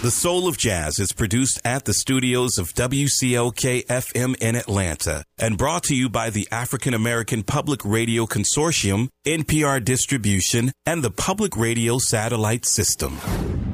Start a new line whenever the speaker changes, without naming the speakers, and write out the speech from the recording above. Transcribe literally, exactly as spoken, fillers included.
The Soul of Jazz is produced at the studios of W C L K F M in Atlanta and brought to you by the African American Public Radio Consortium, N P R Distribution, and the Public Radio Satellite System.